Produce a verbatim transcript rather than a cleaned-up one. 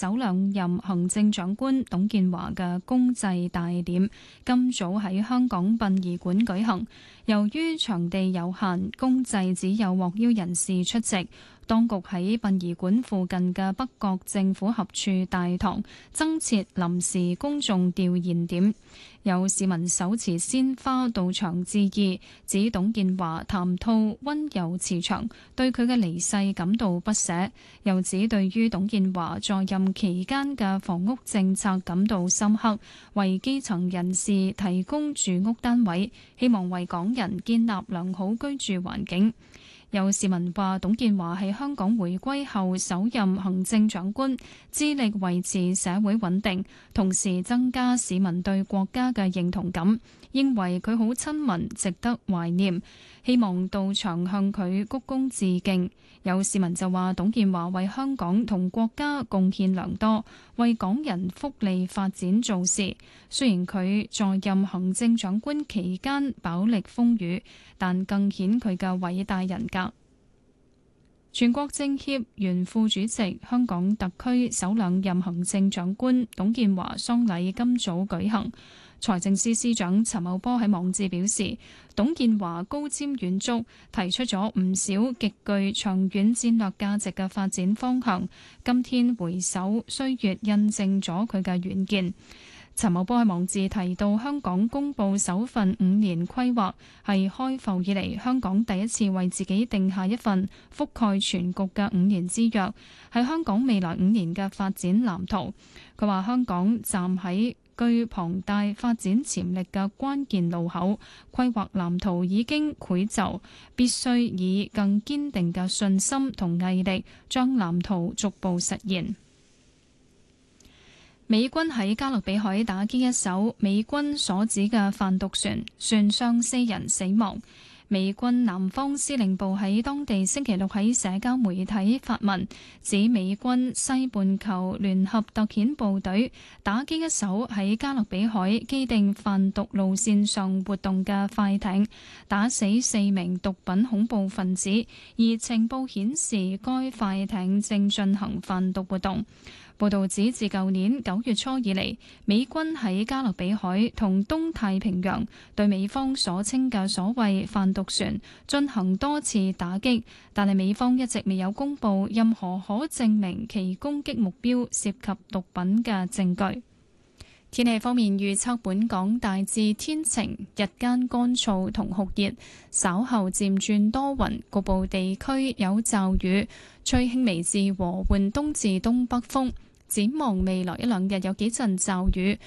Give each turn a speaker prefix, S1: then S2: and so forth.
S1: 首兩任行政長官董建華嘅公祭大典今早喺香港殯儀館舉行。由於場地有限，公祭只有獲邀人士出席。當局喺殯儀館附近嘅北角政府合署大堂增設臨時公眾弔唁點，有市民手持鮮花到場致意，指董建華談吐溫柔慈祥，對佢嘅離世感到不捨，又指對於董建華在任期間嘅房屋政策感到深刻，為基層人士提供住屋單位，希望為港人建立良好居住環境。有市民話，董建華係香港回歸後首任行政長官，致力維持社會穩定，同時增加市民對國家嘅認同感，認為佢好親民，值得懷念，希望到場向佢鞠躬致敬。有市民就話，董建華為香港同國家貢獻良多，為港人福利發展做事。雖然佢在任行政長官期間飽歷風雨，但更顯佢嘅偉大人格。全國政協原副主席、香港特區首兩任行政長官董建華喪禮今早舉行。財政司司長陳茂波喺網誌表示，董建華高瞻遠矚，提出咗唔少極具長遠戰略價值嘅發展方向。今天回首歲月，印證咗佢嘅遠見。陳茂波喺網誌提到，香港公布首份五年規劃，係開埠以嚟香港第一次為自己定下一份覆蓋全局嘅五年之約，係香港未來五年嘅發展藍圖。佢話香港站喺具龐大發展潛力嘅關鍵路口，規劃藍圖已經繪就，必須以更堅定嘅信心同毅力，將藍圖逐步實現。美軍喺加勒比海打擊一艘美軍所指嘅販毒船，船上四人死亡。美軍南方司令部喺當地星期六喺社交媒體發文，指美軍西半球聯合特遣部隊打擊一艘喺加勒比海既定販毒路線上活動嘅快艇，打死四名毒品恐怖分子，而情報顯示該快艇正進行販毒活動。報道指，自舊年九月初以嚟，美軍喺加勒比海同東太平洋對美方所稱嘅所謂販毒船進行多次打擊，但係美方一直未有公布任何可證明其攻擊目標涉及毒品嘅證據。天氣方面預測，本港大致天晴，日間乾燥同酷熱，稍後漸轉多雲，局部地區有驟雨，吹輕微至和緩東至東北風。展望未來一兩日有幾陣驟雨，